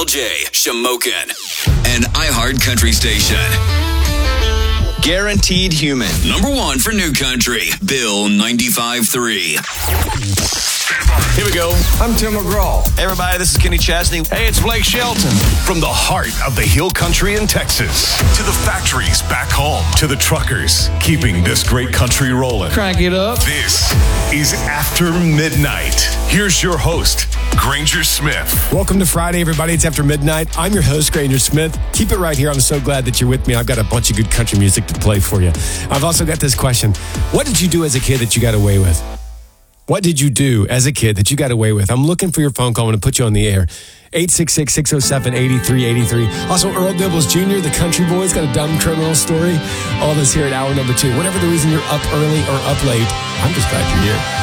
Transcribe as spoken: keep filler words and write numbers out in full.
L J, Shamokin, and iHeart Country Station. Guaranteed Human. Number one for New Country, Bill ninety-five point three. Here we go. I'm Tim McGraw. Hey, everybody, this is Kenny Chesney. Hey, it's Blake Shelton. From the heart of the Hill Country in Texas to the factories back home to the truckers keeping this great country rolling. Crank it up. This is After Midnight. Here's your host, Granger Smith. Welcome to Friday, everybody. It's After Midnight. I'm your host, Granger Smith. Keep it right here. I'm so glad that you're with me. I've got a bunch of good country music to play for you. I've also got this question. What did you do as a kid that you got away with? What did you do as a kid that you got away with? I'm looking for your phone call. I'm going to put you on the air. eight six six, six oh seven, eight three eight three. Also, Earl Dibbles Junior, the country boy's got a dumb criminal story. All this here at hour number two. Whatever the reason you're up early or up late, I'm just glad you're here.